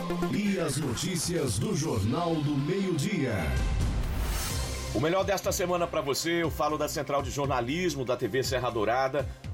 E as notícias do Jornal do Meio-Dia. O melhor desta semana para você, eu falo da Central de Jornalismo da TV Serra Dourada.